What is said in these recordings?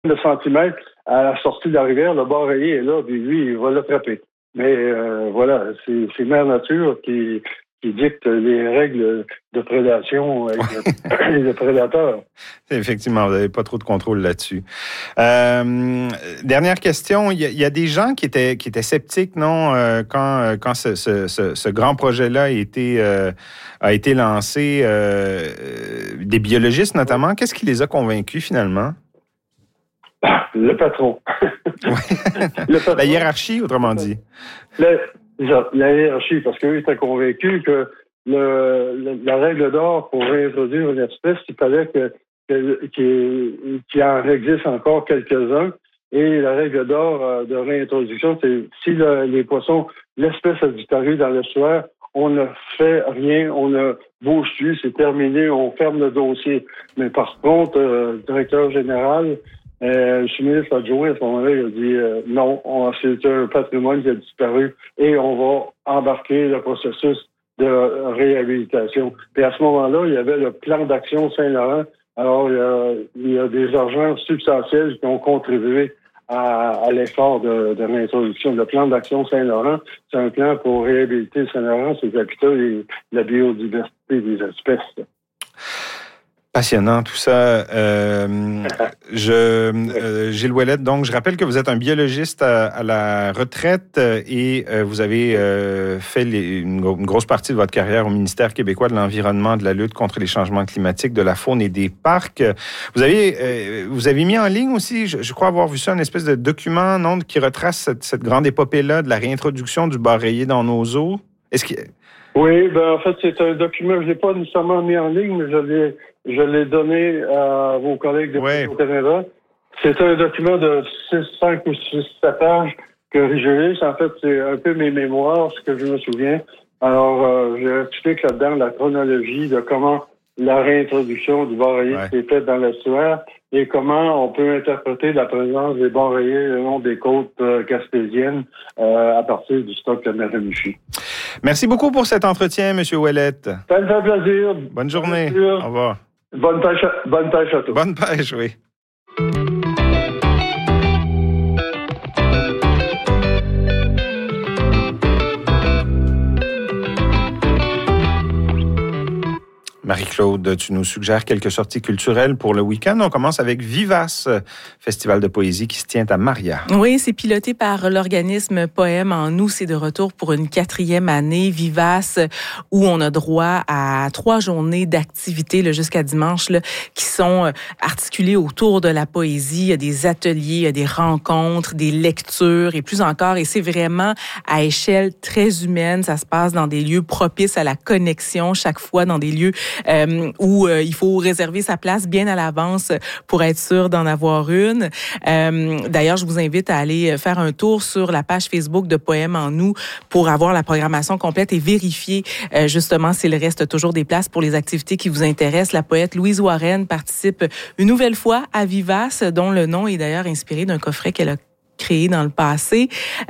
de centimètres à la sortie de la rivière, le bar rayé est là, puis lui, il va l'attraper. Mais voilà, c'est Mère Nature qui dicte les règles de prédation et de prédateurs. Effectivement, vous n'avez pas trop de contrôle là-dessus. Dernière question, il y a des gens qui étaient sceptiques, non, quand ce grand projet-là a été lancé, des biologistes notamment. Qu'est-ce qui les a convaincus finalement? Le patron. Le patron. La hiérarchie, autrement dit. La hiérarchie, parce qu'eux étaient convaincus que la règle d'or pour réintroduire une espèce, il fallait qu'il en existe encore quelques-uns. Et la règle d'or de réintroduction, c'est si les poissons, l'espèce a disparu dans l'estuaire, on ne fait rien, on ne bouge plus, c'est terminé, on ferme le dossier. Mais par contre, le directeur général, le sous-ministre adjoint, à ce moment-là, il a dit non, c'est un patrimoine qui a disparu et on va embarquer le processus de réhabilitation. Puis à ce moment-là, il y avait le plan d'action Saint-Laurent. Alors, il y a des argents substantiels qui ont contribué à l'effort de réintroduction. Le plan d'action Saint-Laurent, c'est un plan pour réhabiliter Saint-Laurent, ses habitats et la biodiversité des espèces. Passionnant tout ça. Gilles Ouellette, donc je rappelle que vous êtes un biologiste à la retraite et vous avez fait une grosse partie de votre carrière au ministère québécois de l'Environnement, de la lutte contre les changements climatiques, de la faune et des parcs. Vous avez mis en ligne aussi, je crois avoir vu ça, une espèce de document, non, qui retrace cette grande épopée-là de la réintroduction du bar rayé dans nos eaux. Oui, en fait, c'est un document que je n'ai pas nécessairement mis en ligne, mais je l'ai donné à vos collègues de Petro-Canada. C'est un document de 5 ou 6 pages que j'ai. En fait, c'est un peu mes mémoires, ce que je me souviens. Alors, j'explique là-dedans la chronologie de comment la réintroduction du bar rayé s'est faite dans l'estuaire et comment on peut interpréter la présence des bars rayés le long des côtes gaspésiennes à partir du stock de Miramichi. Merci beaucoup pour cet entretien, M. Ouellette. Ça me fait plaisir. Bonne journée. Au revoir. Bonne pêche à tous. Bonne pêche, oui. Marie-Claude, tu nous suggères quelques sorties culturelles pour le week-end. On commence avec Vivace, festival de poésie qui se tient à Maria. Oui, c'est piloté par l'organisme Poèmes en nous. C'est de retour pour une 4e année. Vivace, où on a droit à 3 journées d'activités jusqu'à dimanche qui sont articulées autour de la poésie. Il y a des ateliers, il y a des rencontres, des lectures et plus encore. Et c'est vraiment à échelle très humaine. Ça se passe dans des lieux propices à la connexion, chaque fois dans des lieux où il faut réserver sa place bien à l'avance pour être sûr d'en avoir une. D'ailleurs, je vous invite à aller faire un tour sur la page Facebook de Poèmes en nous pour avoir la programmation complète et vérifier justement s'il reste toujours des places pour les activités qui vous intéressent. La poète Louise Warren participe une nouvelle fois à Vivace, dont le nom est d'ailleurs inspiré d'un coffret qu'elle a créé dans le passé.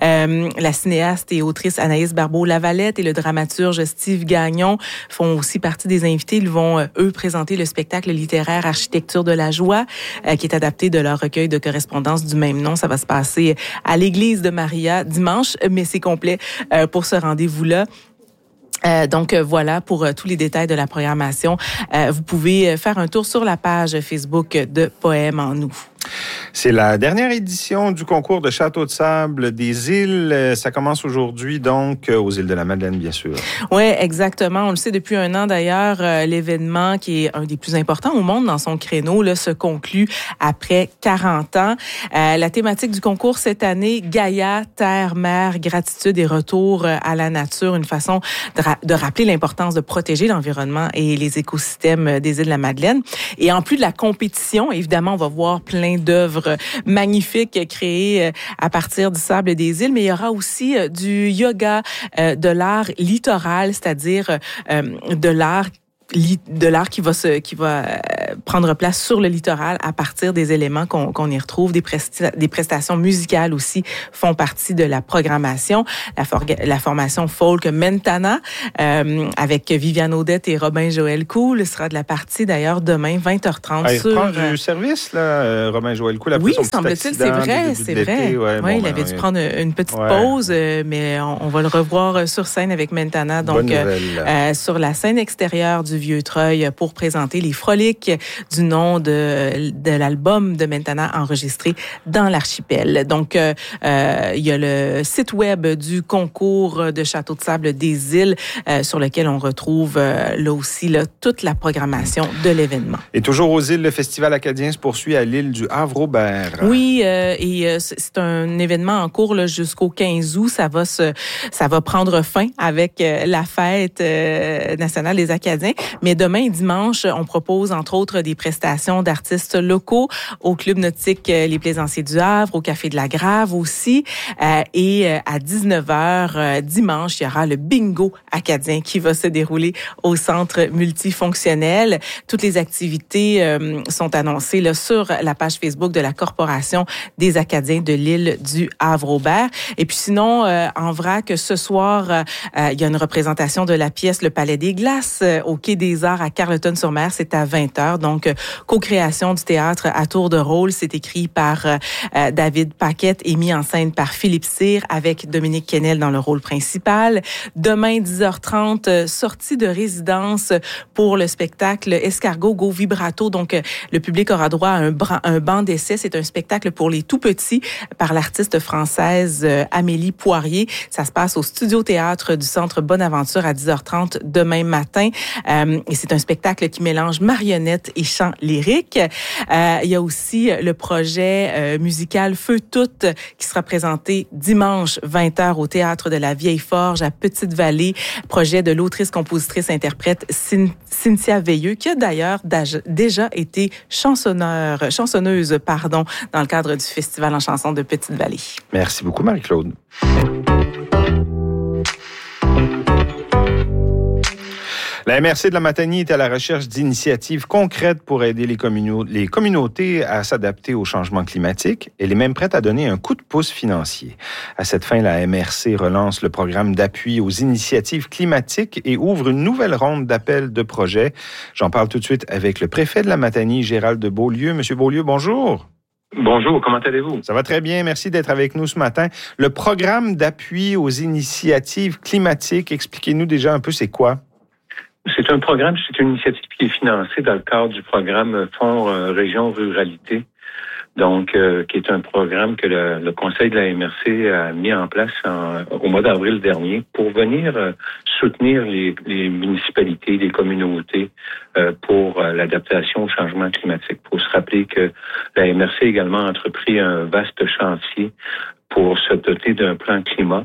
La cinéaste et autrice Anaïs Barbeau-Lavalette et le dramaturge Steve Gagnon font aussi partie des invités. Ils vont, eux, présenter le spectacle littéraire Architecture de la joie, qui est adapté de leur recueil de correspondance du même nom. Ça va se passer à l'église de Maria dimanche, mais c'est complet pour ce rendez-vous-là. Donc voilà pour tous les détails de la programmation. Vous pouvez faire un tour sur la page Facebook de Poèmes en nous. C'est la dernière édition du concours de Château de sable des îles. Ça commence aujourd'hui, donc, aux îles de la Madeleine, bien sûr. Oui, exactement. On le sait depuis un an, d'ailleurs. L'événement, qui est un des plus importants au monde dans son créneau, se conclut après 40 ans. La thématique du concours cette année, Gaïa, terre, mer, gratitude et retour à la nature. Une façon de rappeler l'importance de protéger l'environnement et les écosystèmes des îles de la Madeleine. Et en plus de la compétition, évidemment, on va voir plein d'œuvres magnifiques créées à partir du sable des îles, mais il y aura aussi du yoga, de l'art littoral, c'est-à-dire de l'art de l'art qui va prendre place sur le littoral à partir des éléments qu'on y retrouve. Des prestations musicales aussi font partie de la programmation. La formation folk Mentana avec Viviane Audette et Robin Joël Cool sera de la partie d'ailleurs demain 20h30 il reprend du service là, Robin Joël Cool après son petit accident. C'est vrai. Ouais, il avait dû prendre une petite pause, mais on va le revoir sur scène avec Mentana. Donc sur la scène extérieure du Vieux-Treuil pour présenter les froliques du nom de l'album de Mentana enregistré dans l'archipel. Donc, il y a le site web du concours de Château de Sable des Îles sur lequel on retrouve là aussi toute la programmation de l'événement. Et toujours aux îles, le Festival acadien se poursuit à l'île du Havre-Aubert. Oui, et c'est un événement en cours là, jusqu'au 15 août. Ça va prendre fin avec la fête nationale des Acadiens. Mais demain et dimanche, on propose entre autres des prestations d'artistes locaux au Club nautique Les Plaisanciers du Havre, au Café de la Grave aussi. Et à 19h dimanche, il y aura le bingo acadien qui va se dérouler au centre multifonctionnel. Toutes les activités sont annoncées là, sur la page Facebook de la Corporation des Acadiens de l'île du Havre-Aubert. Et puis sinon, en vrac, ce soir, il y a une représentation de la pièce Le Palais des Glaces au Quai des Arts à Carleton-sur-Mer. C'est à 20h. Donc, co-création du théâtre à tour de rôle. C'est écrit par David Paquette et mis en scène par Philippe Cyr avec Dominique Kennel dans le rôle principal. Demain, 10h30, sortie de résidence pour le spectacle Escargot Go Vibrato. Donc, le public aura droit à un banc d'essai. C'est un spectacle pour les tout-petits par l'artiste française Amélie Poirier. Ça se passe au Studio Théâtre du Centre Bonaventure à 10h30 demain matin. Et c'est un spectacle qui mélange marionnettes et chants lyriques. Il y a aussi le projet musical Feu Toute qui sera présenté dimanche 20h au Théâtre de la Vieille Forge à Petite-Vallée. Projet de l'autrice-compositrice-interprète Cynthia Veilleux qui a d'ailleurs déjà été chansonneuse dans le cadre du Festival en chansons de Petite-Vallée. Merci beaucoup, Marie-Claude. La MRC de la Matanie est à la recherche d'initiatives concrètes pour aider les communautés à s'adapter au changement climatique. Elle est même prête à donner un coup de pouce financier. À cette fin, la MRC relance le programme d'appui aux initiatives climatiques et ouvre une nouvelle ronde d'appels de projets. J'en parle tout de suite avec le préfet de la Matanie, Gérald Beaulieu. Monsieur Beaulieu, bonjour. Bonjour, comment allez-vous? Ça va très bien, merci d'être avec nous ce matin. Le programme d'appui aux initiatives climatiques, expliquez-nous déjà un peu c'est quoi? C'est un programme, c'est une initiative qui est financée dans le cadre du programme Fonds Région Ruralité, donc qui est un programme que le Conseil de la MRC a mis en place au mois d'avril dernier pour venir soutenir les municipalités, les communautés pour l'adaptation au changement climatique. Il faut se rappeler que la MRC a également entrepris un vaste chantier pour se doter d'un plan climat.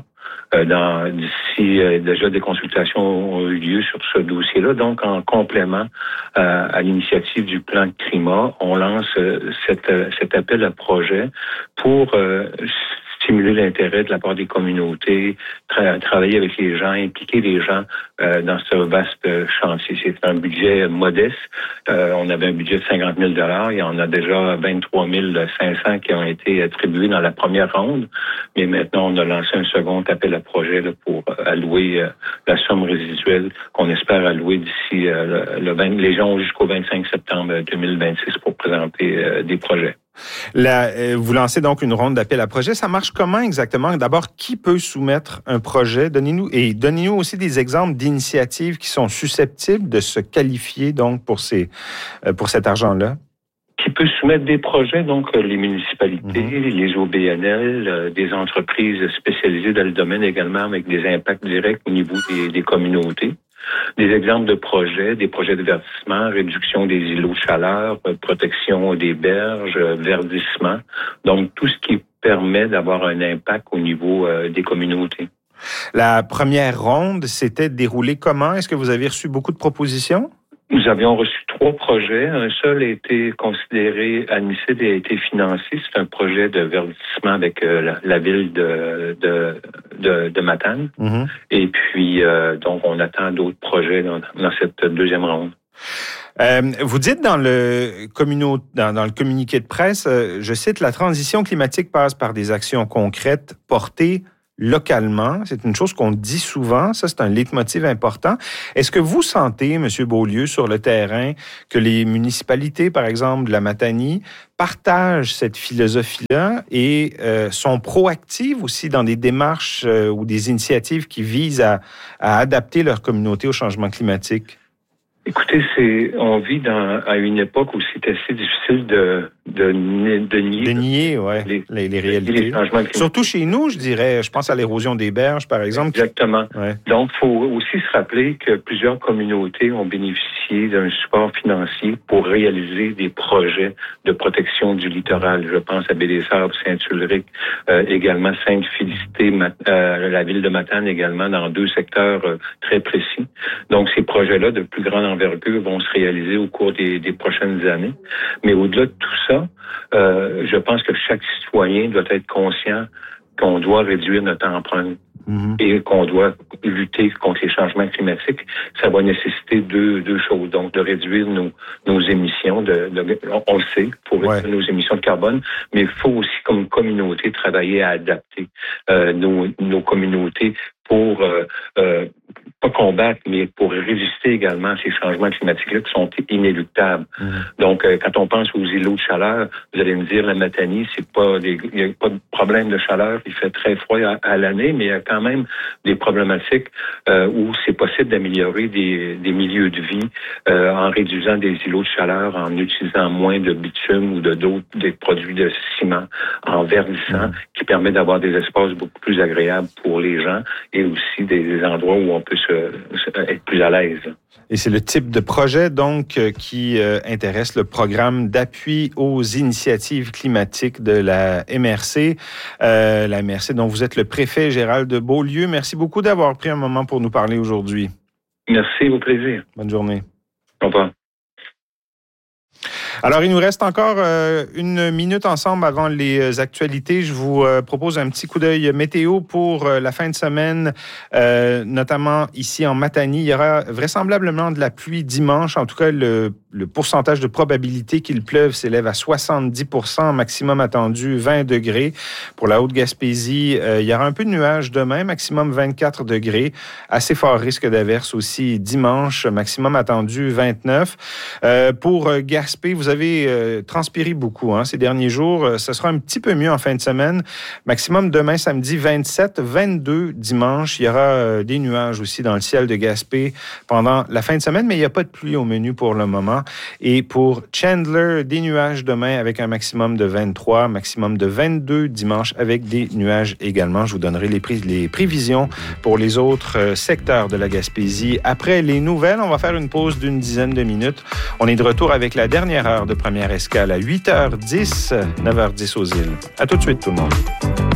D'ici, déjà des consultations ont eu lieu sur ce dossier-là. Donc, en complément à l'initiative du plan climat, on lance cet appel à projet pour stimuler l'intérêt de la part des communautés, travailler avec les gens, impliquer les gens dans ce vaste chantier. C'est un budget modeste. On avait un budget de 50 000 $. Il y en a déjà 23 500 qui ont été attribués dans la première ronde. Mais maintenant, on a lancé un second appel à projet là, pour allouer la somme résiduelle qu'on espère allouer d'ici les gens ont jusqu'au 25 septembre 2026 pour présenter des projets. Vous lancez donc une ronde d'appel à projet. Ça marche comment exactement? D'abord, qui peut soumettre un projet? Donnez-nous aussi des exemples d'initiatives qui sont susceptibles de se qualifier donc pour cet argent-là. Qui peut soumettre des projets, donc les municipalités, les OBNL, des entreprises spécialisées dans le domaine également avec des impacts directs au niveau des communautés. Des exemples de projets, des projets de verdissement, réduction des îlots de chaleur, protection des berges, verdissement. Donc, tout ce qui permet d'avoir un impact au niveau des communautés. La première ronde s'était déroulée comment? Est-ce que vous avez reçu beaucoup de propositions? Nous avions reçu 3 projets. Un seul a été considéré admissible et a été financé. C'est un projet de verdissement avec la ville de de Matane. Mm-hmm. Et puis, donc, on attend d'autres projets dans cette deuxième ronde. Vous dites dans le communiqué de presse, je cite, la transition climatique passe par des actions concrètes portées localement. C'est une chose qu'on dit souvent. Ça, c'est un leitmotiv important. Est-ce que vous sentez, M. Beaulieu, sur le terrain, que les municipalités, par exemple, de la Matanie, partagent cette philosophie-là et sont proactives aussi dans des démarches ou des initiatives qui visent à adapter leur communauté au changement climatique? Écoutez, on vit à une époque où c'est assez difficile de nier ouais, les réalités. Les changements climatiques. Surtout chez nous, je dirais. Je pense à l'érosion des berges, par exemple. Exactement. Ouais. Donc, il faut aussi se rappeler que plusieurs communautés ont bénéficié d'un support financier pour réaliser des projets de protection du littoral. Je pense à Baie-des-Sables, Saint-Ulrich, également Sainte-Félicité, la ville de Matane également, dans 2 secteurs très précis. Donc, ces projets-là de plus grande envergure vont se réaliser au cours des prochaines années. Mais au-delà de tout ça, je pense que chaque citoyen doit être conscient qu'on doit réduire notre empreinte et qu'on doit lutter contre les changements climatiques. Ça va nécessiter deux choses. Donc, de réduire nos émissions, on le sait, pour réduire nos émissions de carbone, mais il faut aussi, comme communauté, travailler à adapter nos communautés pour pas combattre, mais pour résister également à ces changements climatiques-là qui sont inéluctables. Donc, quand on pense aux îlots de chaleur, vous allez me dire, la Matanie, il n'y a pas de problème de chaleur, il fait très froid à l'année, mais il y a quand même des problématiques où c'est possible d'améliorer des milieux de vie en réduisant des îlots de chaleur, en utilisant moins de bitume ou des produits de ciment, en verdissant, qui permet d'avoir des espaces beaucoup plus agréables pour les gens et aussi des endroits où on peut être plus à l'aise. Et c'est le type de projet, donc, qui intéresse le programme d'appui aux initiatives climatiques de la MRC. La MRC dont vous êtes le préfet, Gérald Beaulieu. Merci beaucoup d'avoir pris un moment pour nous parler aujourd'hui. Merci, au plaisir. Bonne journée. Au revoir. Alors, il nous reste encore 1 minute ensemble avant les actualités. Je vous propose un petit coup d'œil météo pour la fin de semaine, notamment ici en Matanie. Il y aura vraisemblablement de la pluie dimanche. En tout cas, le pourcentage de probabilité qu'il pleuve s'élève à 70%, maximum attendu 20 degrés. Pour la Haute-Gaspésie, il y aura un peu de nuages demain, maximum 24 degrés. Assez fort risque d'averse aussi dimanche, maximum attendu 29. Pour Gaspé, vous avez transpiré beaucoup ces derniers jours. Ce sera un petit peu mieux en fin de semaine. Maximum demain, samedi, 27, 22 dimanche. Il y aura des nuages aussi dans le ciel de Gaspé pendant la fin de semaine, mais il n'y a pas de pluie au menu pour le moment. Et pour Chandler, des nuages demain avec un maximum de 23, maximum de 22 dimanche avec des nuages également. Je vous donnerai les prévisions pour les autres secteurs de la Gaspésie. Après les nouvelles, on va faire une pause d'une dizaine de minutes. On est de retour avec la dernière heure de première escale à 8h10, 9h10 aux îles. À tout de suite, tout le monde.